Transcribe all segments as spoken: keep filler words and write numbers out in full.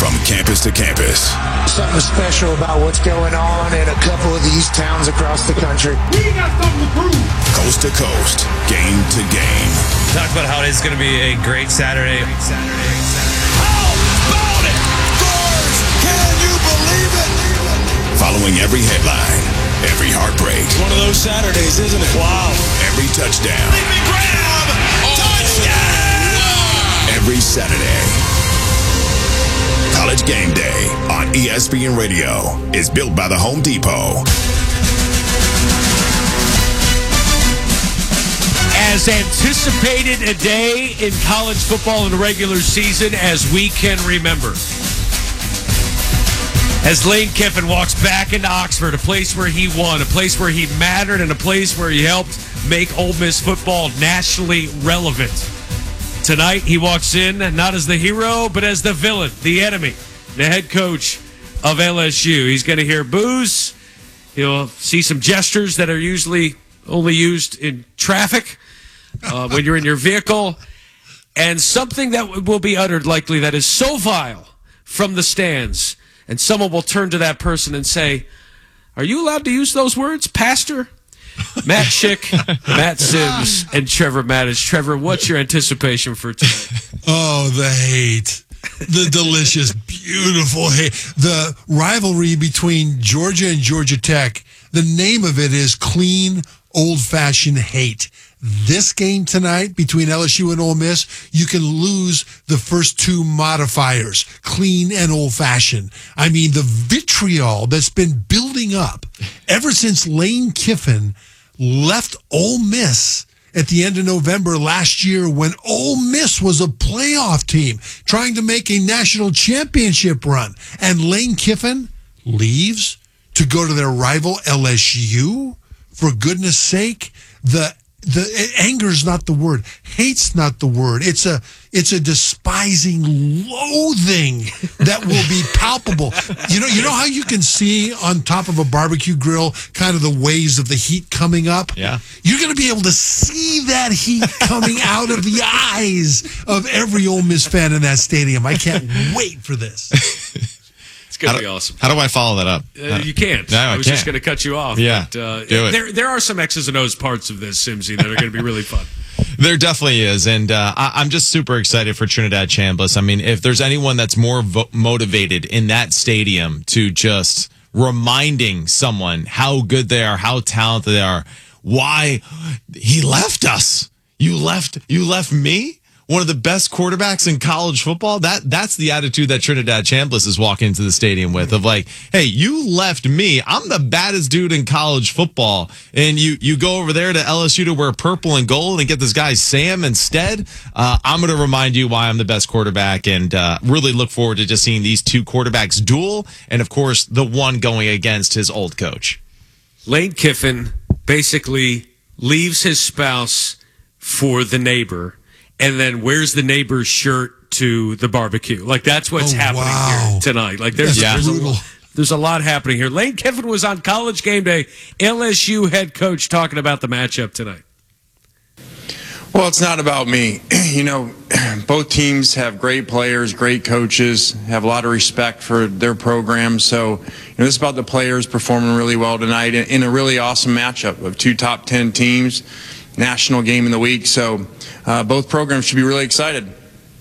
from campus to campus. Something special about what's going on in a couple of these towns across the country. We got something to prove. Coast to coast, game to game. Talk about how it's going to be a great Saturday. Great Saturday. How about it? Scores! Can you believe it? Following every headline, every heartbreak. It's one of those Saturdays, isn't it? Wow. Every touchdown. Leaping grab! Oh. Touchdown! Wow. Every Saturday. College Game Day on E S P N Radio is built by the Home Depot. As anticipated a day in college football in the regular season as we can remember. As Lane Kiffin walks back into Oxford, a place where he won, a place where he mattered, and a place where he helped make Ole Miss football nationally relevant. Tonight, he walks in not as the hero, but as the villain, the enemy, the head coach of L S U. He's going to hear boos. He'll see some gestures that are usually only used in traffic uh, when you're in your vehicle, and something that will be uttered likely that is so vile from the stands. And someone will turn to that person and say, "Are you allowed to use those words, Pastor?" Matt Schick, Matt Sims, and Trevor Mattis. Trevor, what's your anticipation for tonight? Oh, the hate. The delicious, beautiful hate. The rivalry between Georgia and Georgia Tech, the name of it is clean, old-fashioned hate. This game tonight between L S U and Ole Miss, you can lose the first two modifiers, clean and old-fashioned. I mean, the vitriol that's been building up ever since Lane Kiffin left Ole Miss at the end of November last year when Ole Miss was a playoff team trying to make a national championship run. And Lane Kiffin leaves to go to their rival L S U? For goodness sake, the the anger's not the word. Hate's not the word. It's a it's a despising loathing that will be palpable. You know, you know how you can see on top of a barbecue grill kind of the waves of the heat coming up? Yeah. You're going to be able to see that heat coming out of the eyes of every Ole Miss fan in that stadium. I can't wait for this. It's going to be awesome. How do I follow that up? Uh, you can't. No, I I was can't. just going to cut you off. Yeah, But, uh, do it. There, there are some X's and O's parts of this, Simsy, that are going to be really fun. There definitely is, and uh, I, I'm just super excited for Trinidad Chambliss. I mean, if there's anyone that's more vo- motivated in that stadium to just reminding someone how good they are, how talented they are, why he left us. You left. You left me. One of the best quarterbacks in college football. That that's the attitude that Trinidad Chambliss is walking into the stadium with. Of like, hey, you left me. I'm the baddest dude in college football, and you you go over there to L S U to wear purple and gold and get this guy Sam instead. Uh, I'm going to remind you why I'm the best quarterback, and uh, really look forward to just seeing these two quarterbacks duel, and of course the one going against his old coach. Lane Kiffin basically leaves his spouse for the neighbor, and then wears the neighbor's shirt to the barbecue. Like, that's what's Oh, happening wow. here tonight. Like, there's, That's there's, brutal. a, there's a lot happening here. Lane Kiffin was on College Game Day, L S U head coach, talking about the matchup tonight. Well, it's not about me. You know, both teams have great players, great coaches, have a lot of respect for their programs. So, you know, this is about the players performing really well tonight in a really awesome matchup of two top ten teams, national game in the week. So uh, both programs should be really excited.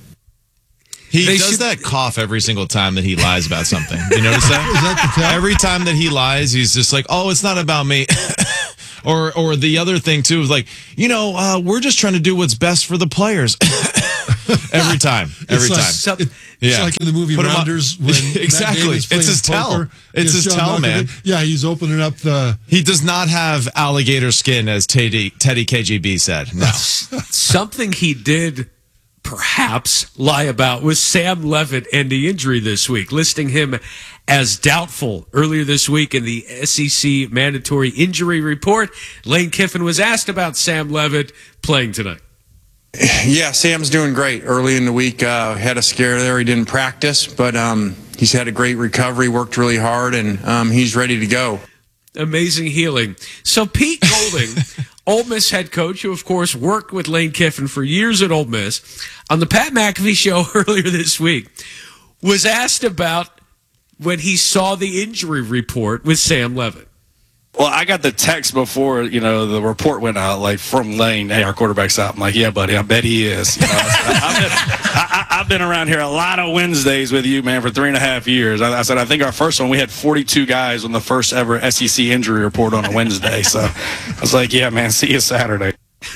He They does should- that cough every single time that he lies about something. You notice that? Is that the tell? Every time that he lies, he's just like, "Oh, it's not about me." or, or the other thing too is like, you know, uh, we're just trying to do what's best for the players. every time, every It's like- time. So- It- Yeah. It's like in the movie Put 'em up- Rounders when Matt Exactly. Damon's It's playing his tell. poker It's against his John tell, man. Malkovich. Yeah, he's opening up the. He does not have alligator skin, as Teddy Teddy K G B said. No. Something he did perhaps lie about was Sam Levitt and the injury this week, listing him as doubtful earlier this week in the S E C mandatory injury report. Lane Kiffin was asked about Sam Levitt playing tonight. Yeah, Sam's doing great. Early in the week, uh, had a scare there. He didn't practice, but um, he's had a great recovery, worked really hard, and um, he's ready to go. Amazing healing. So Pete Golding, Ole Miss head coach, who of course worked with Lane Kiffin for years at Ole Miss, on the Pat McAfee show earlier this week, was asked about when he saw the injury report with Sam Levitt. Well, I got the text before, you know, the report went out, like, from Lane, hey, our quarterback's out. I'm like, yeah, buddy, I bet he is. You know, I, I've, been, I, I've been around here a lot of Wednesdays with you, man, for three and a half years. I, I said, I think our first one, we had forty-two guys on the first ever S E C injury report on a Wednesday. So I was like, yeah, man, see you Saturday.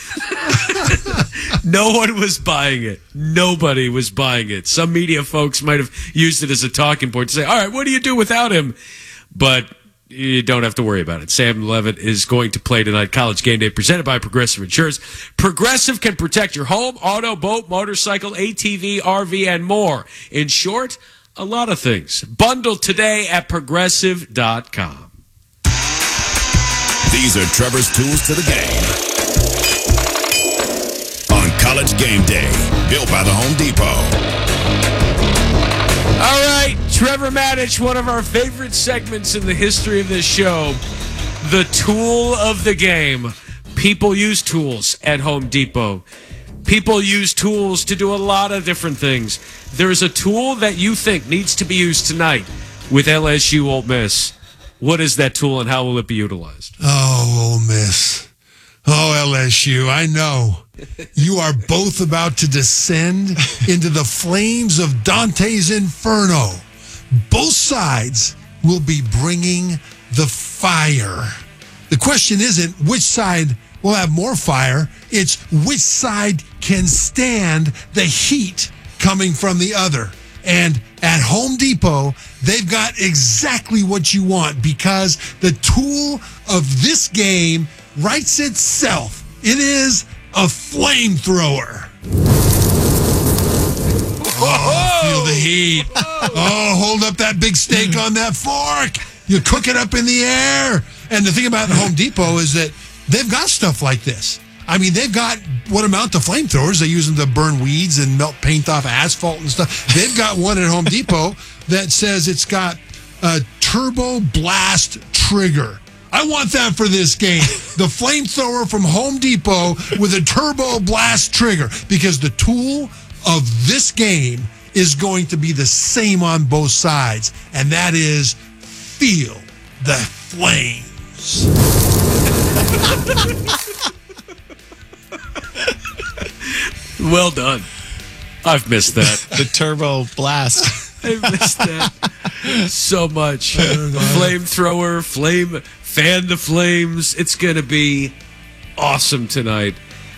No one was buying it. Nobody was buying it. Some media folks might have used it as a talking point to say, all right, what do you do without him? But you don't have to worry about it. Sam Levitt is going to play tonight. College Game Day presented by Progressive Insurance. Progressive can protect your home, auto, boat, motorcycle, A T V, R V, and more. In short, a lot of things. Bundle today at progressive dot com. These are Trevor's tools to the game. On College Game Day, built by the Home Depot. All right, Trevor Maddich, one of our favorite segments in the history of this show, the tool of the game. People use tools at Home Depot. People use tools to do a lot of different things. There's a tool that you think needs to be used tonight with L S U Ole Miss. What is that tool and how will it be utilized? Oh, Ole Miss. Oh, L S U, I know. You are both about to descend into the flames of Dante's Inferno. Both sides will be bringing the fire. The question isn't which side will have more fire. It's which side can stand the heat coming from the other. And at Home Depot, they've got exactly what you want because the tool of this game writes itself. It is a flamethrower. Oh, feel the heat. Oh, hold up that big steak on that fork. You cook it up in the air. And the thing about Home Depot is that they've got stuff like this. I mean, they've got what amount of flamethrowers. They use them to burn weeds and melt paint off asphalt and stuff. They've got one at Home Depot that says it's got a turbo blast trigger. I want that for this game. The flamethrower from Home Depot with a turbo blast trigger, because the tool of this game is going to be the same on both sides, and that is feel the flames. Well done. I've missed that. The turbo blast. I missed that so much. Flamethrower, flame, fan the flames. It's going to be awesome tonight.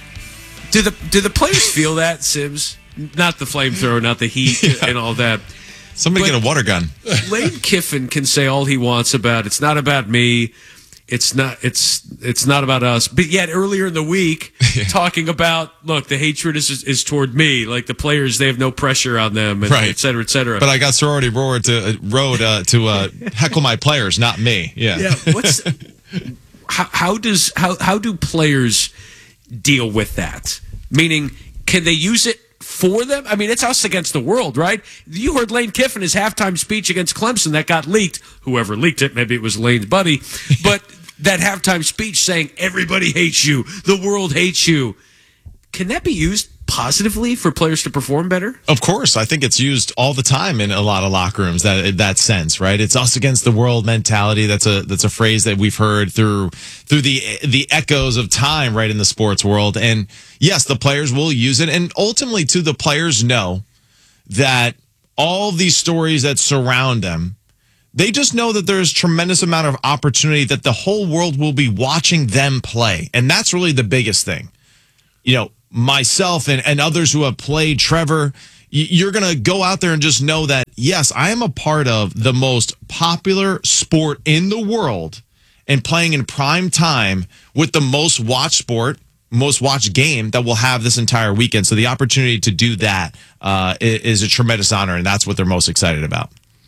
Do the do the players feel that, Sims? Not the flamethrower, not the heat yeah. and all that. Somebody but get a water gun. Lane Kiffin can say all he wants about it's not about me. It's not it's it's not about us. But yet earlier in the week, yeah. talking about, look, the hatred is is toward me. Like the players, they have no pressure on them, and right. et cetera, et cetera. But I got sorority road to uh, road uh, to uh, heckle my players, not me. Yeah. Yeah. What's how, how does how how do players deal with that? Meaning, can they use it for them? I mean, it's us against the world, right? You heard Lane Kiffin, his halftime speech against Clemson that got leaked. Whoever leaked it, maybe it was Lane's buddy. But that halftime speech saying, everybody hates you, the world hates you. Can that be used positively for players to perform better? Of course. I think it's used all the time in a lot of locker rooms, that that sense, right? It's us against the world mentality. That's a that's a phrase that we've heard through through the the echoes of time, right, in the sports world. And yes, the players will use it. And ultimately, too, the players know that all these stories that surround them, they just know that there's tremendous amount of opportunity that the whole world will be watching them play. And that's really the biggest thing. You know, myself and, and others who have played, Trevor, you're going to go out there and just know that, yes, I am a part of the most popular sport in the world and playing in prime time with the most watched sport, most watched game that we'll have this entire weekend. So the opportunity to do that uh, is a tremendous honor, and that's what they're most excited about.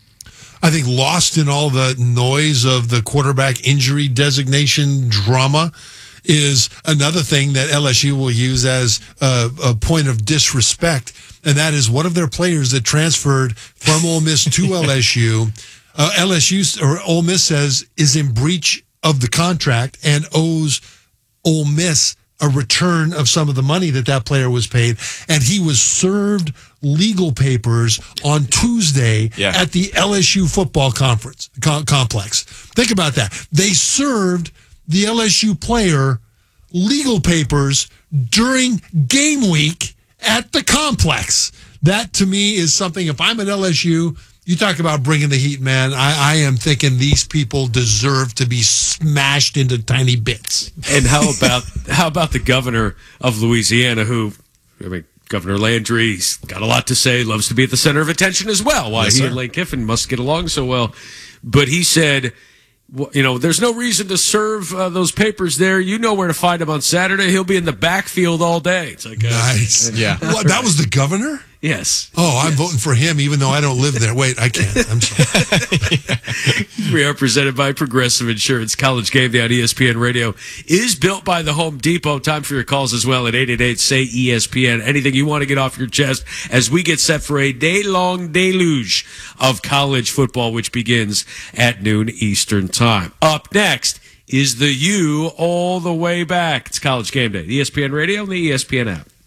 I think lost in all the noise of the quarterback injury designation drama is another thing that L S U will use as a, a point of disrespect, and that is one of their players that transferred from Ole Miss to L S U. Uh, L S U or Ole Miss says is in breach of the contract and owes Ole Miss a return of some of the money that that player was paid, and he was served legal papers on Tuesday Yeah. at the L S U football conference co- complex. Think about that. They served the L S U player legal papers during game week at the complex. That, to me, is something, if I'm at L S U, you talk about bringing the heat, man. I, I am thinking these people deserve to be smashed into tiny bits. And how about how about the governor of Louisiana, who, I mean, Governor Landry's got a lot to say, loves to be at the center of attention as well. Why Yes, he sir. and Lane Kiffin must get along so well. But he said, well, you know, there's no reason to serve uh, those papers there. You know where to find him on Saturday. He'll be in the backfield all day. It's like, uh, Nice. Yeah. What, that was the governor? Yes. Oh, I'm voting for him, even though I don't live there. Wait, I can't. I'm sorry. We are presented by Progressive Insurance. College Game Day on E S P N Radio is built by the Home Depot. Time for your calls as well at eight eight eight, S A Y, E S P N. Anything you want to get off your chest as we get set for a day-long deluge of college football, which begins at noon Eastern Time. Up next is the U all the way back. It's College Game Day. E S P N Radio and the E S P N app.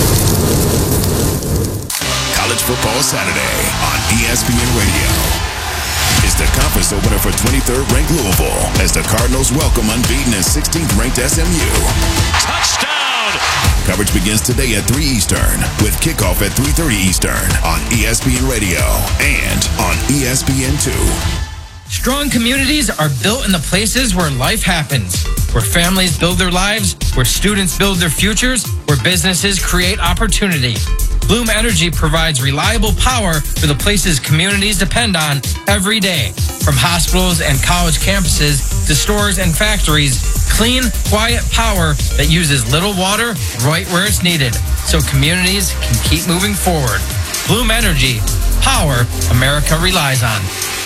College Football Saturday on E S P N Radio. It's the conference opener for twenty-third ranked Louisville as the Cardinals welcome unbeaten and sixteenth ranked S M U. Touchdown! Coverage begins today at three Eastern with kickoff at three thirty Eastern on E S P N Radio and on E S P N two. Strong communities are built in the places where life happens, where families build their lives, where students build their futures, where businesses create opportunity. Bloom Energy provides reliable power for the places communities depend on every day. From hospitals and college campuses to stores and factories, clean, quiet power that uses little water right where it's needed, so communities can keep moving forward. Bloom Energy, power America relies on.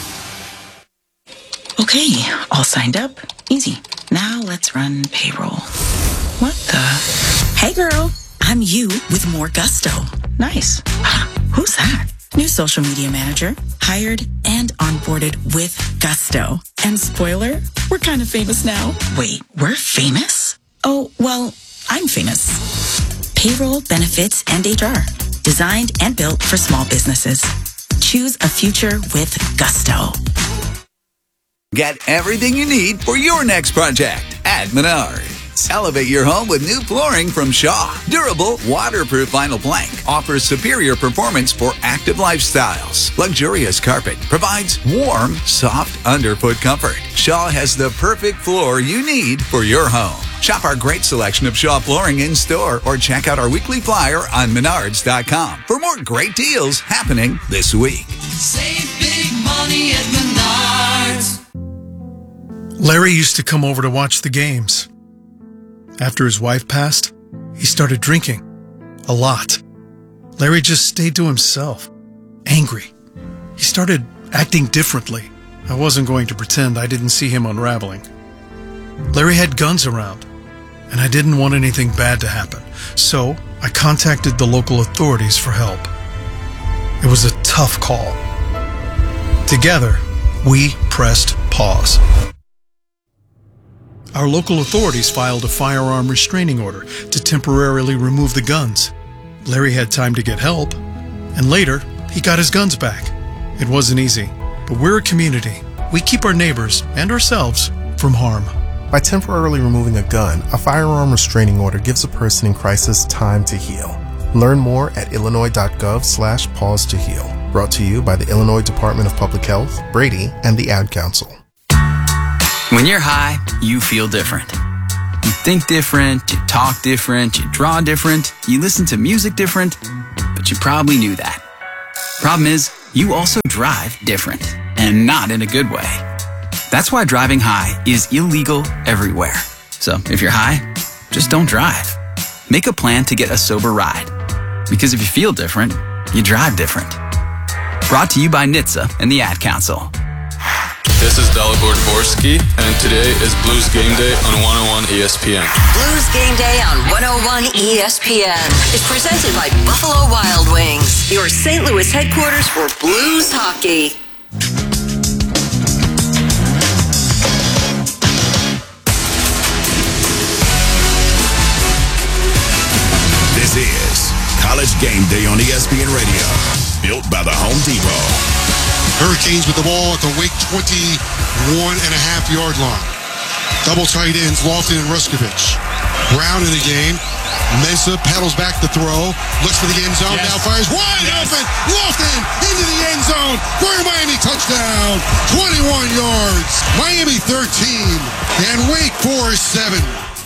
Okay, all signed up. Easy. Now let's run payroll. What the? Hey girl, I'm you with more gusto. Nice. Who's that? New social media manager. Hired and onboarded with gusto. And spoiler, we're kind of famous now. Wait, we're famous? Oh, well, I'm famous. Payroll, benefits, and H R. Designed and built for small businesses. Choose a future with gusto. Get everything you need for your next project at Menards. Elevate your home with new flooring from Shaw. Durable, waterproof vinyl plank offers superior performance for active lifestyles. Luxurious carpet provides warm, soft underfoot comfort. Shaw has the perfect floor you need for your home. Shop our great selection of Shaw flooring in store or check out our weekly flyer on menards dot com for more great deals happening this week. Save big money at Menards. Larry used to come over to watch the games. After his wife passed, he started drinking. A lot. Larry just stayed to himself. Angry. He started acting differently. I wasn't going to pretend I didn't see him unraveling. Larry had guns around, and I didn't want anything bad to happen. So I contacted the local authorities for help. It was a tough call. Together, we pressed pause. Our local authorities filed a firearm restraining order to temporarily remove the guns. Larry had time to get help, and later, he got his guns back. It wasn't easy, but we're a community. We keep our neighbors and ourselves from harm. By temporarily removing a gun, a firearm restraining order gives a person in crisis time to heal. Learn more at illinois.gov slash pause to heal. Brought to you by the Illinois Department of Public Health, Brady, and the Ad Council. When you're high, you feel different. You think different, you talk different, you draw different, you listen to music different, but you probably knew that. Problem is, you also drive different, and not in a good way. That's why driving high is illegal everywhere. So if you're high, just don't drive. Make a plan to get a sober ride. Because if you feel different, you drive different. Brought to you by N H T S A and the Ad Council. This is Dalibor Dvorsky, and today is Blues Game Day on one oh one E S P N. Blues Game Day on one oh one E S P N is presented by Buffalo Wild Wings, your Saint Louis headquarters for Blues hockey. This is College Game Day on E S P N Radio, built by the Home Depot. Hurricanes with the ball at the Wake twenty-one and a half yard line. Double tight ends, Lofton and Ruskovich. Brown in the game. Mensah paddles back the throw. Looks for the end zone. Yes. Now fires wide yes. open. Lofton into the end zone for a Miami touchdown. twenty-one yards. Miami thirteen. And Wake Forest seven.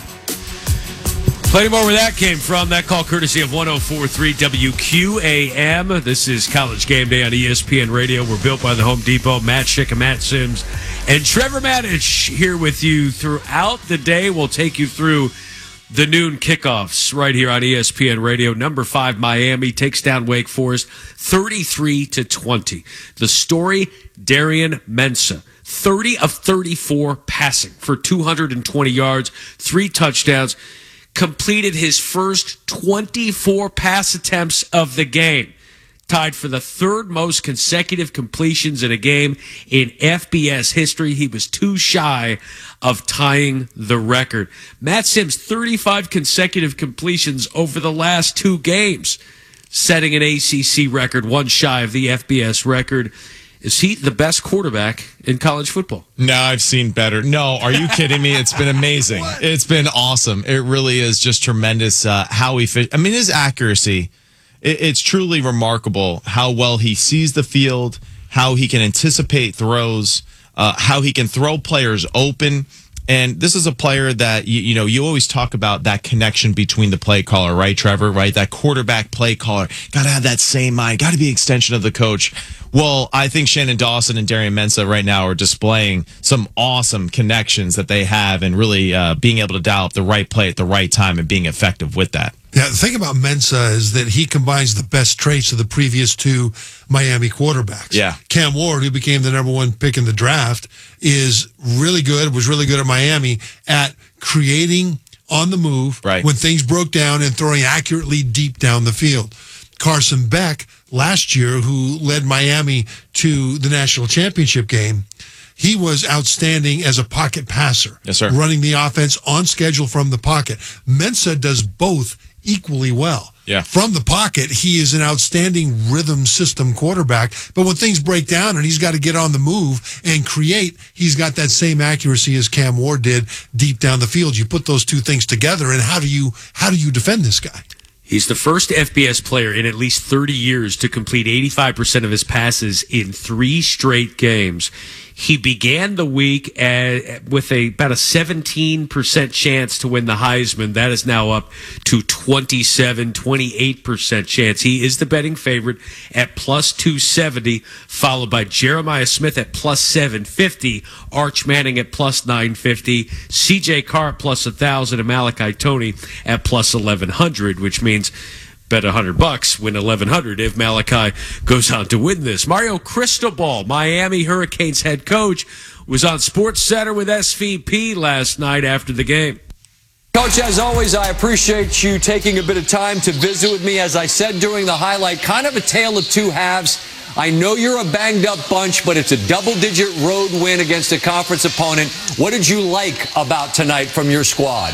Plenty more where that came from. That call courtesy of one oh four point three W Q A M. This is College Game Day on E S P N Radio. We're built by the Home Depot. Matt Schick and Matt Sims and Trevor Maddich here with you throughout the day. We'll take you through the noon kickoffs right here on E S P N Radio. Number five, Miami takes down Wake Forest thirty-three to twenty. The story, Darian Mensah. thirty of thirty-four passing for two hundred twenty yards, three touchdowns. Completed his first twenty-four pass attempts of the game. Tied for the third most consecutive completions in a game in F B S history. He was too shy of tying the record. Matt Sims, thirty-five consecutive completions over the last two games, setting an A C C record, one shy of the F B S record. Is he the best quarterback in college football? No, I've seen better. No, are you kidding me? It's been amazing. It's been awesome. It really is just tremendous uh, how he fit. I mean, his accuracy, it, it's truly remarkable how well he sees the field, how he can anticipate throws, uh, how he can throw players open. And this is a player that, you, you know, you always talk about that connection between the play caller, right, Trevor, right? That quarterback play caller. Got to have that same mind. Got to be an extension of the coach. Well, I think Shannon Dawson and Darian Mensah right now are displaying some awesome connections that they have and really uh, being able to dial up the right play at the right time and being effective with that. Yeah, the thing about Mensah is that he combines the best traits of the previous two Miami quarterbacks. Yeah. Cam Ward, who became the number one pick in the draft, is really good, was really good at Miami at creating on the move right. when things broke down and throwing accurately deep down the field. Carson Beck, last year, who led Miami to the national championship game, he was outstanding as a pocket passer. Yes, sir. Running the offense on schedule from the pocket. Mensah does both equally well. Yeah. From the pocket, he is an outstanding rhythm system quarterback. But when things break down and he's got to get on the move and create, he's got that same accuracy as Cam Ward did deep down the field. You put those two things together, and how do you how do you defend this guy? He's the first F B S player in at least thirty years to complete eighty-five percent of his passes in three straight games. He began the week at, with a about a seventeen percent chance to win the Heisman. That is now up to twenty-seven, twenty-eight percent chance. He is the betting favorite at plus two seventy, followed by Jeremiah Smith at plus seven fifty, Arch Manning at plus nine fifty, C J Carr at plus one thousand, and Malachi Toney at plus eleven hundred, which means bet one hundred bucks, win eleven hundred if Malachi goes on to win this. Mario Cristobal, Miami Hurricanes head coach, was on SportsCenter with S V P last night after the game. Coach, as always, I appreciate you taking a bit of time to visit with me. As I said during the highlight, kind of a tale of two halves. I know you're a banged-up bunch, but it's a double-digit road win against a conference opponent. What did you like about tonight from your squad?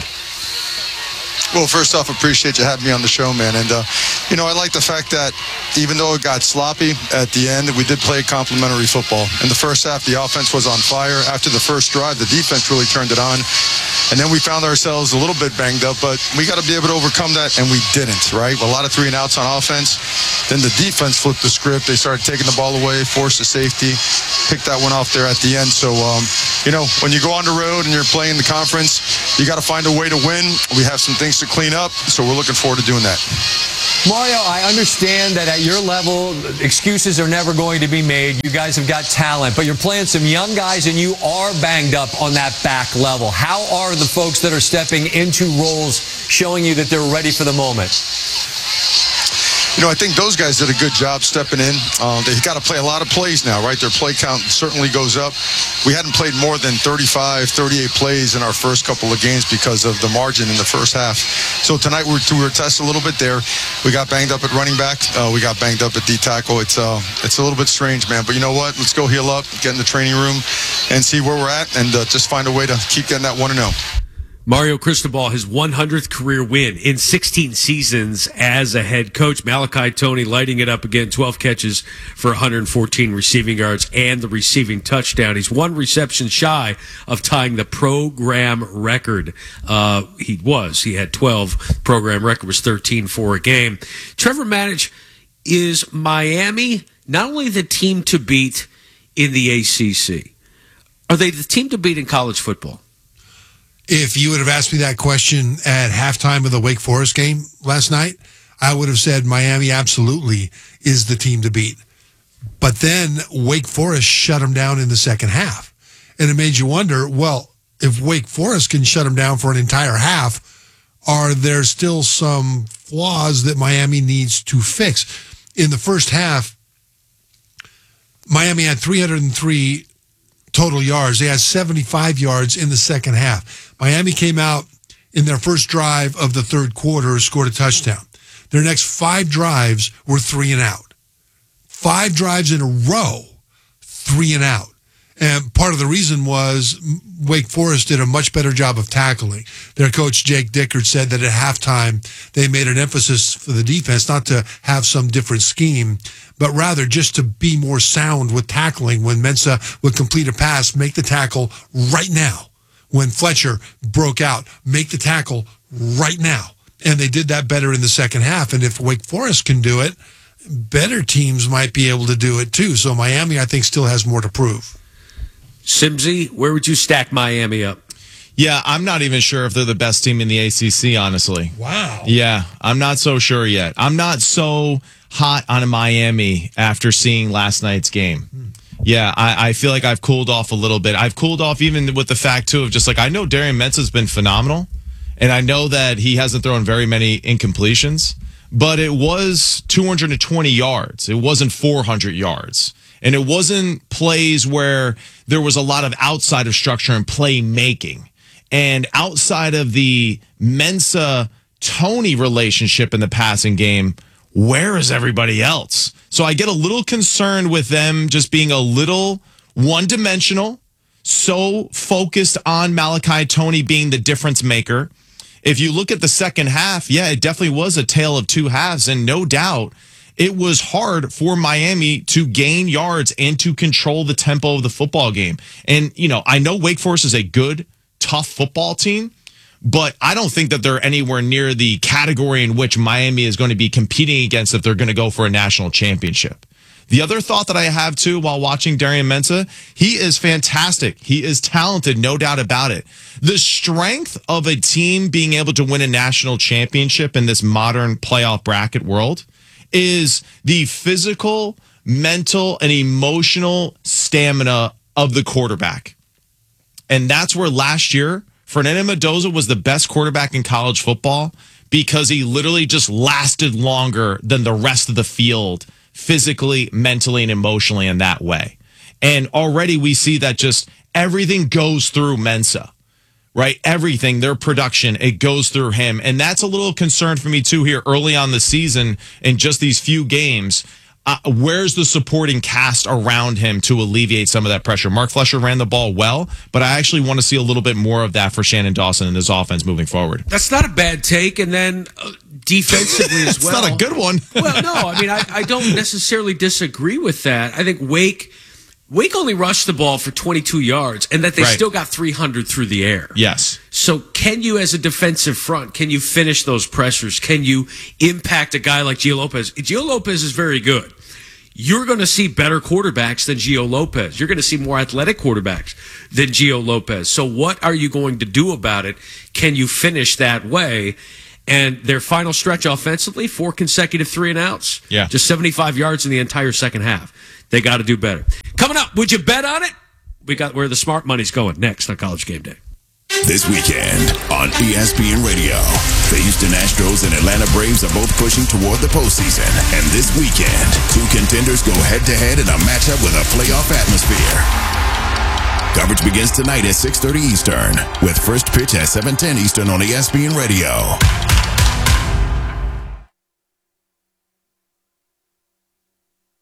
Well, first off, appreciate you having me on the show, man. And, uh, you know, I like the fact that even though it got sloppy at the end, we did play complimentary football. In the first half, the offense was on fire. After the first drive, the defense really turned it on. And then we found ourselves a little bit banged up, but we got to be able to overcome that, and we didn't, right? A lot of three and outs on offense. Then the defense flipped the script. They started taking the ball away, forced a safety, picked that one off there at the end. So, um, you know, when you go on the road and you're playing the conference, you got to find a way to win. We have some things to clean up, so we're looking forward to doing that. Mario, I understand that at your level, excuses are never going to be made. You guys have got talent, but you're playing some young guys, and you are banged up on that back level. How are the folks that are stepping into roles showing you that they're ready for the moment? You know, I think those guys did a good job stepping in. Um, they've got to play a lot of plays now, right? Their play count certainly goes up. We hadn't played more than thirty-five, thirty-eight plays in our first couple of games because of the margin in the first half. So tonight we were, we were tested a little bit there. We got banged up at running back. Uh, we got banged up at D tackle. It's uh, it's a little bit strange, man. But you know what? Let's go heal up, get in the training room, and see where we're at, and uh, just find a way to keep getting that one and oh. Mario Cristobal, his one hundredth career win in sixteen seasons as a head coach. Malachi Toney lighting it up again, twelve catches for one hundred fourteen receiving yards and the receiving touchdown. He's one reception shy of tying the program record. Uh, he was. He had twelve. Program record was thirteen for a game. Trevor Matich, is Miami not only the team to beat in the A C C, are they the team to beat in college football? If you would have asked me that question at halftime of the Wake Forest game last night, I would have said Miami absolutely is the team to beat. But then Wake Forest shut them down in the second half. And it made you wonder, well, if Wake Forest can shut them down for an entire half, are there still some flaws that Miami needs to fix? In the first half, Miami had three hundred three total yards. They had seventy-five yards in the second half. Miami came out in their first drive of the third quarter, scored a touchdown. Their next five drives were three and out. Five drives in a row, three and out. And part of the reason was Wake Forest did a much better job of tackling. Their coach, Jake Dickert, said that at halftime they made an emphasis for the defense not to have some different scheme, but rather just to be more sound with tackling. When Mensa would complete a pass, make the tackle right now. When Fletcher broke out, make the tackle right now. And they did that better in the second half. And if Wake Forest can do it, better teams might be able to do it too. So Miami, I think, still has more to prove. Simsy, where would you stack Miami up? Yeah, I'm not even sure if they're the best team in the A C C, honestly. Wow. Yeah, I'm not so sure yet. I'm not so hot on Miami after seeing last night's game. Hmm. Yeah, I, I feel like I've cooled off a little bit. I've cooled off even with the fact, too, of just like, I know Darian Mensah's been phenomenal, and I know that he hasn't thrown very many incompletions, but it was two hundred twenty yards. It wasn't four hundred yards. And it wasn't plays where there was a lot of outside of structure and playmaking. And outside of the Mensah-Toney relationship in the passing game, where is everybody else? So I get a little concerned with them just being a little one-dimensional, so focused on Malachi Toney being the difference maker. If you look at the second half, yeah, it definitely was a tale of two halves, and no doubt it was hard for Miami to gain yards and to control the tempo of the football game. And, you know, I know Wake Forest is a good, tough football team, but I don't think that they're anywhere near the category in which Miami is going to be competing against if they're going to go for a national championship. The other thought that I have, too, while watching Darian Mensah, he is fantastic. He is talented, no doubt about it. The strength of a team being able to win a national championship in this modern playoff bracket world is the physical, mental, and emotional stamina of the quarterback. And that's where last year, Fernando Mendoza was the best quarterback in college football because he literally just lasted longer than the rest of the field physically, mentally, and emotionally in that way. And already we see that just everything goes through Mensah, right? Everything, their production, it goes through him. And that's a little concern for me too here early on the season in just these few games. Uh, where's the supporting cast around him to alleviate some of that pressure? Mark Fletcher ran the ball well, but I actually want to see a little bit more of that for Shannon Dawson and his offense moving forward. That's not a bad take. And then uh, defensively as well. It's not a good one. Well, no, I mean, I, I don't necessarily disagree with that. I think Wake Wake only rushed the ball for twenty-two yards, and that they Right. still got three hundred through the air. Yes. So can you, as a defensive front, can you finish those pressures? Can you impact a guy like Gio Lopez? Gio Lopez is very good. You're going to see better quarterbacks than Gio Lopez. You're going to see more athletic quarterbacks than Gio Lopez. So what are you going to do about it? Can you finish that way? And their final stretch offensively, four consecutive three and outs. Yeah. Just seventy-five yards in the entire second half. They got to do better. Coming up, would you bet on it? We got where the smart money's going next on College Game Day. This weekend on E S P N Radio, the Houston Astros and Atlanta Braves are both pushing toward the postseason. And this weekend, two contenders go head-to-head in a matchup with a playoff atmosphere. Coverage begins tonight at six thirty Eastern, with first pitch at seven ten Eastern on E S P N Radio.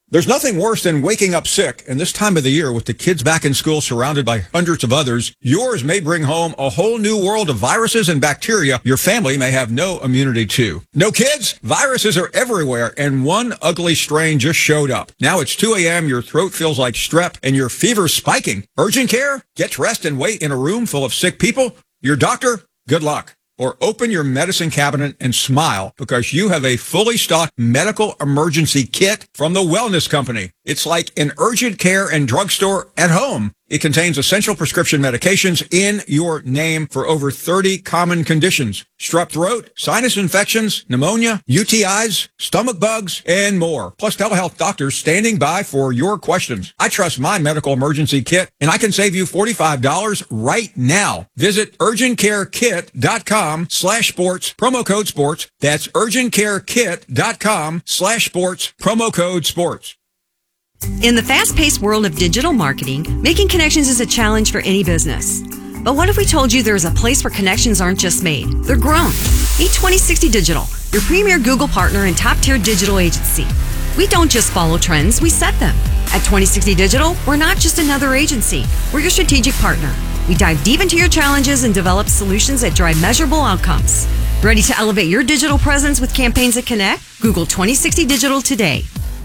There's nothing worse than waking up sick, and this time of the year with the kids back in school surrounded by hundreds of others, yours may bring home a whole new world of viruses and bacteria your family may have no immunity to. No kids? Viruses are everywhere, and one ugly strain just showed up. Now it's two a.m., your throat feels like strep, and your fever's spiking. Urgent care? Get dressed and wait in a room full of sick people? Your doctor? Good luck. Or open your medicine cabinet and smile because you have a fully stocked medical emergency kit from the Wellness Company. It's like an urgent care and drugstore at home. It contains essential prescription medications in your name for over thirty common conditions. Strep throat, sinus infections, pneumonia, U T Is, stomach bugs, and more. Plus telehealth doctors standing by for your questions. I trust my medical emergency kit, and I can save you forty-five dollars right now. Visit urgentcarekit.com slash sports, promo code sports. That's urgentcarekit.com slash sports, promo code sports. In the fast-paced world of digital marketing, making connections is a challenge for any business. But what if we told you there is a place where connections aren't just made, they're grown? Meet twenty sixty Digital, your premier Google partner and top-tier digital agency. We don't just follow trends, we set them. At twenty sixty Digital, we're not just another agency, we're your strategic partner. We dive deep into your challenges and develop solutions that drive measurable outcomes. Ready to elevate your digital presence with campaigns that connect? Google twenty sixty Digital today.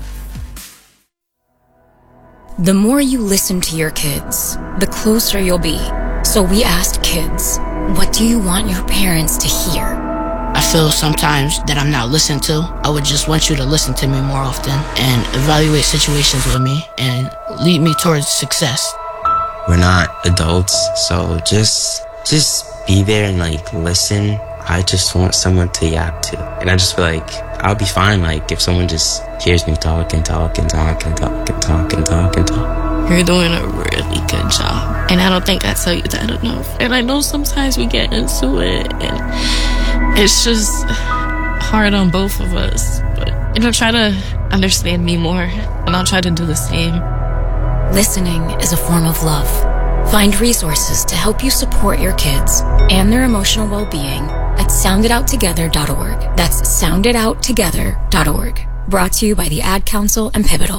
The more you listen to your kids, the closer you'll be. So we asked kids, what do you want your parents to hear? I feel sometimes that I'm not listened to. I would just want you to listen to me more often and evaluate situations with me and lead me towards success. We're not adults, so just just be there and like listen. I just want someone to yap to. And I just feel like I'll be fine like if someone just hears me talk and talk and talk and talk and talk and talk and talk. You're doing a really good job. And I don't think I tell you that enough. And I know sometimes we get into it and it's just hard on both of us. But, you know, try to understand me more and I'll try to do the same. Listening is a form of love. Find resources to help you support your kids and their emotional well-being at sound it out together dot org. That's sound it out together dot org. Brought to you by the Ad Council and Pivotal.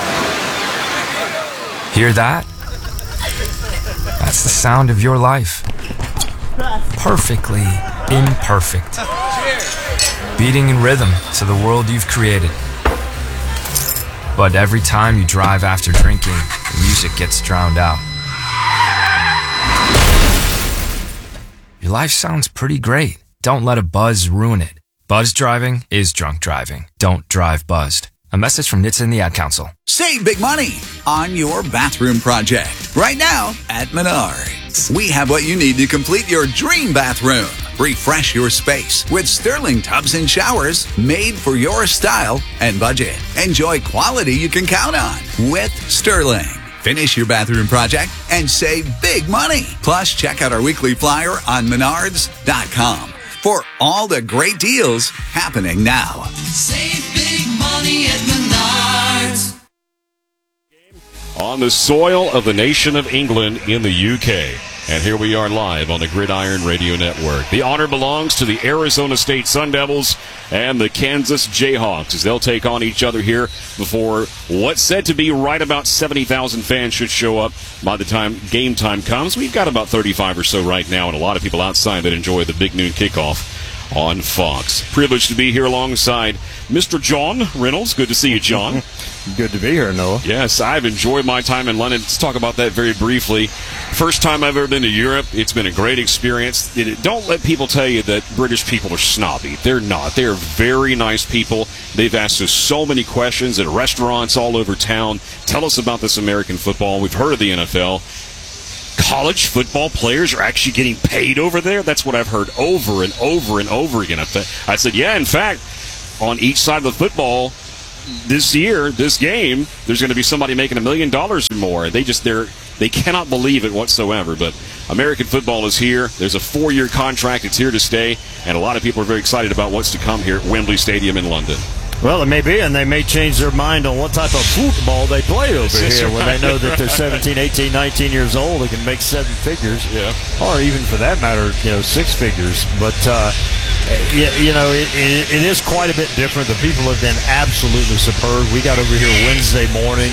Hear that? That's the sound of your life. Perfectly imperfect. Beating in rhythm to the world you've created. But every time you drive after drinking, the music gets drowned out. Your life sounds pretty great. Don't let a buzz ruin it. Buzz driving is drunk driving. Don't drive buzzed. A message from N H T S A and the Ad Council. Save big money on your bathroom project. Right now at Menards. We have what you need to complete your dream bathroom. Refresh your space with Sterling tubs and showers made for your style and budget. Enjoy quality you can count on with Sterling. Finish your bathroom project and save big money. Plus, check out our weekly flyer on menards dot com for all the great deals happening now. Save big money at Menards. On the soil of the nation of England in the U K. And here we are live on the Gridiron Radio Network. The honor belongs to the Arizona State Sun Devils and the Kansas Jayhawks as they'll take on each other here before what's said to be right about seventy thousand fans should show up by the time game time comes. We've got about thirty-five or so right now, and a lot of people outside that enjoy the big noon kickoff on Fox. Privileged to be here alongside Mister John Reynolds. Good to see you, John. Good to be here, Noah. Yes, I've enjoyed my time in London. Let's talk about that very briefly. First time I've ever been to Europe. It's been a great experience. Don't let people tell you that British people are snobby. They're not. They're very nice people. They've asked us so many questions at restaurants all over town. Tell us about this American football. We've heard of the N F L. College football players are actually getting paid over there? That's what I've heard over and over and over again. I said, yeah, in fact, on each side of the football this year, this game, there's going to be somebody making a million dollars or more. They just, they're, they cannot believe it whatsoever. But American football is here. There's a four-year contract. It's here to stay. And a lot of people are very excited about what's to come here at Wembley Stadium in London. Well, it may be, and they may change their mind on what type of football they play over here when they know that they're seventeen, eighteen, nineteen years old. They can make seven figures, yeah, or even for that matter, you know, six figures. But uh, you, you know, it, it, it is quite a bit different. The people have been absolutely superb. We got over here Wednesday morning,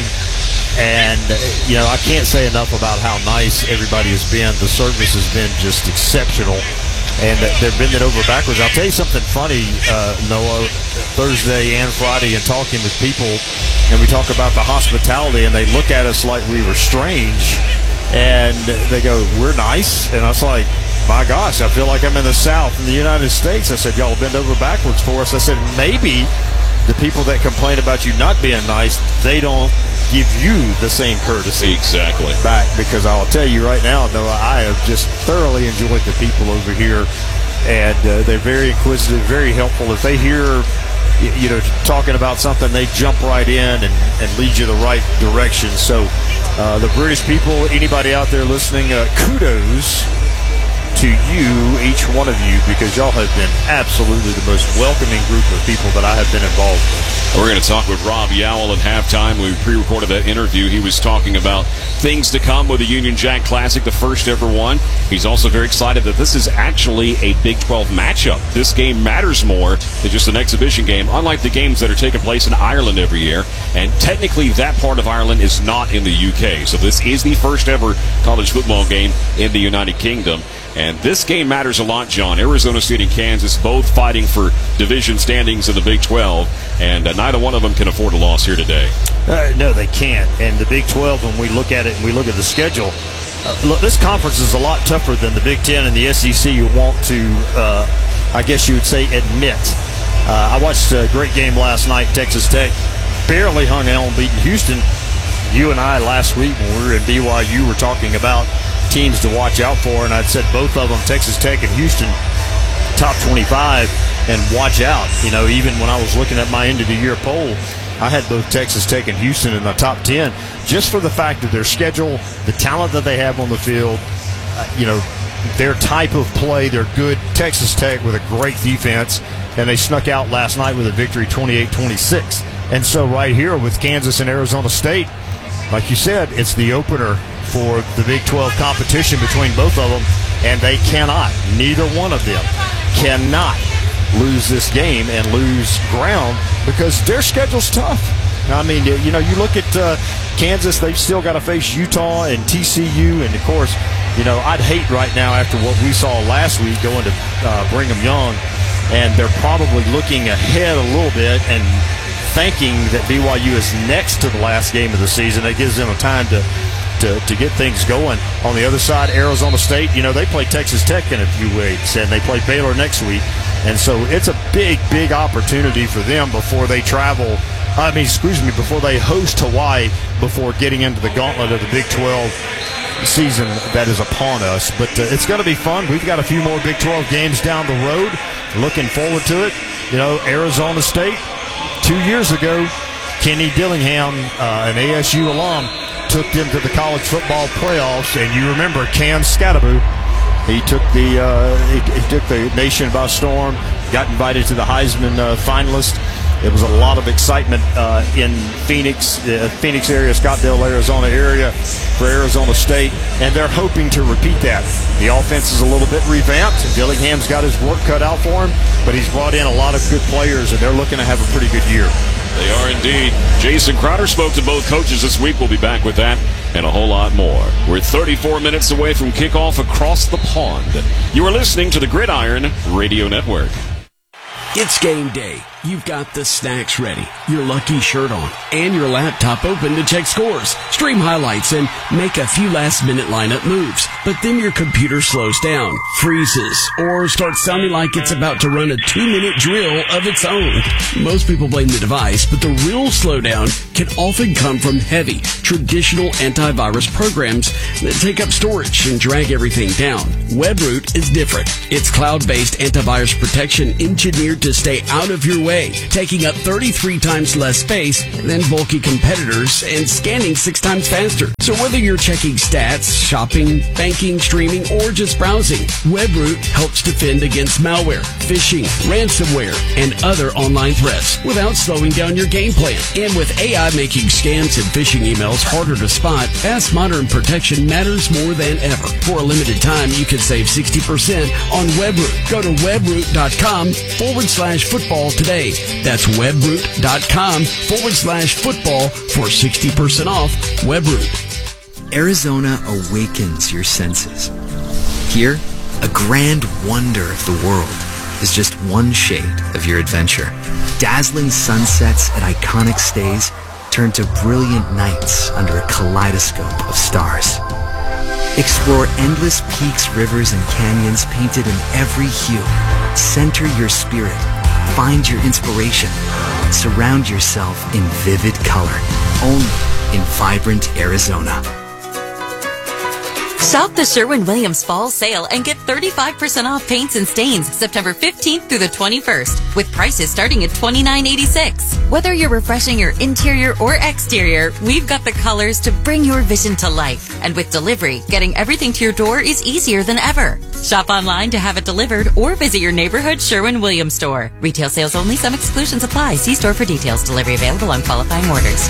and, you know, I can't say enough about how nice everybody has been. The service has been just exceptional, and they're bending over backwards. I'll tell you something funny, uh, Noah, Thursday and Friday, and talking with people, and we talk about the hospitality, and they look at us like we were strange, and they go, we're nice? And I was like, my gosh, I feel like I'm in the South in the United States. I said, y'all bend over backwards for us. I said, maybe the people that complain about you not being nice, they don't give you the same courtesy exactly back. Because I'll tell you right now, Noah, I have just thoroughly enjoyed the people over here, and uh, they're very inquisitive, very helpful. If they hear, you know, talking about something, they jump right in and, and lead you the right direction. So uh, the British people, anybody out there listening, uh, kudos to you, each one of you, because y'all have been absolutely the most welcoming group of people that I have been involved with. We're going to talk with Rob Yowell at halftime. We pre-recorded that interview. He was talking about things to come with the Union Jack Classic, the first ever one. He's also very excited that this is actually a Big twelve matchup. This game matters more than just an exhibition game, unlike the games that are taking place in Ireland every year. And technically, that part of Ireland is not in the U K. So this is the first ever college football game in the United Kingdom. And this game matters a lot, John. Arizona State and Kansas both fighting for division standings in the Big twelve, and uh, neither one of them can afford a loss here today. Uh, no, they can't. And the Big twelve, when we look at it and we look at the schedule, uh, look, this conference is a lot tougher than the Big Ten and the S E C you want to, uh, I guess you would say, admit. Uh, I watched a great game last night. Texas Tech barely hung on beating Houston. You and I last week when we were in B Y U were talking about teams to watch out for, and I'd said both of them, Texas Tech and Houston, top twenty-five, and watch out. You know, even when I was looking at my end of the year poll, I had both Texas Tech and Houston in the top ten, just for the fact of their schedule, the talent that they have on the field, uh, you know, their type of play. They're good. Texas Tech with a great defense, and they snuck out last night with a victory twenty-eight twenty-six. And so right here with Kansas and Arizona State, like you said, it's the opener for the Big twelve competition between both of them, and they cannot, neither one of them cannot lose this game and lose ground because their schedule's tough. I mean, you know, you look at uh, Kansas, they've still got to face Utah and T C U, and of course, you know, I'd hate right now after what we saw last week going to uh, Brigham Young, and they're probably looking ahead a little bit and thinking that B Y U is next to the last game of the season. It gives them a time to To, to get things going. On the other side, Arizona State, you know, they play Texas Tech in a few weeks, and they play Baylor next week. And so it's a big, big opportunity for them before they travel, I mean, excuse me, before they host Hawaii, before getting into the gauntlet of the Big twelve season that is upon us. But uh, it's going to be fun. We've got a few more Big twelve games down the road. Looking forward to it. You know, Arizona State, two years ago, Kenny Dillingham, uh, an A S U alum, took them to the college football playoffs, and you remember Cam Skattebo. He took the uh, he, he took the nation by storm. Got invited to the Heisman uh, finalist. It was a lot of excitement uh, in Phoenix, uh, Phoenix area, Scottsdale, Arizona area for Arizona State, and they're hoping to repeat that. The offense is a little bit revamped. Dillingham's got his work cut out for him, but he's brought in a lot of good players, and they're looking to have a pretty good year. They are indeed. Jason Crowder spoke to both coaches this week. We'll be back with that and a whole lot more. We're thirty-four minutes away from kickoff across the pond. You are listening to the Gridiron Radio Network. It's game day. You've got the snacks ready, your lucky shirt on, and your laptop open to check scores, stream highlights, and make a few last-minute lineup moves. But then your computer slows down, freezes, or starts sounding like it's about to run a two-minute drill of its own. Most people blame the device, but the real slowdown can often come from heavy, traditional antivirus programs that take up storage and drag everything down. WebRoot is different. It's cloud-based antivirus protection engineered to stay out of your way, taking up thirty-three times less space than bulky competitors and scanning six times faster. So whether you're checking stats, shopping, banking, streaming, or just browsing, Webroot helps defend against malware, phishing, ransomware, and other online threats without slowing down your game plan. And with A I making scams and phishing emails harder to spot, fast modern protection matters more than ever. For a limited time, you can save sixty percent on Webroot. Go to webroot.com forward slash football today. That's webroot.com forward slash football for sixty percent off Webroot. Arizona awakens your senses. Here, a grand wonder of the world is just one shade of your adventure. Dazzling sunsets at iconic stays turn to brilliant nights under a kaleidoscope of stars. Explore endless peaks, rivers, and canyons painted in every hue. Center your spirit. Find your inspiration. Surround yourself in vivid color. Only in vibrant Arizona. Shop the Sherwin-Williams Fall Sale and get thirty-five percent off paints and stains September fifteenth through the twenty-first, with prices starting at twenty-nine eighty-six. Whether you're refreshing your interior or exterior, we've got the colors to bring your vision to life. And with delivery, getting everything to your door is easier than ever. Shop online to have it delivered or visit your neighborhood Sherwin-Williams store. Retail sales only. Some exclusions apply. See store for details. Delivery available on qualifying orders.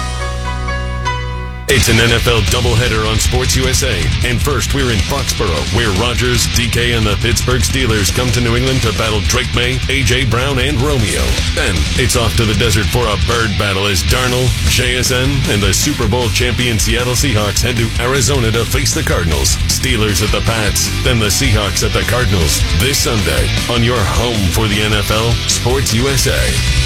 It's an N F L doubleheader on Sports U S A. And first, we're in Foxborough, where Rodgers, D K, and the Pittsburgh Steelers come to New England to battle Drake May, A J. Brown, and Romeo. Then, it's off to the desert for a bird battle as Darnold, J S N, and the Super Bowl champion Seattle Seahawks head to Arizona to face the Cardinals. Steelers at the Pats, then the Seahawks at the Cardinals. This Sunday, on your home for the N F L, Sports U S A.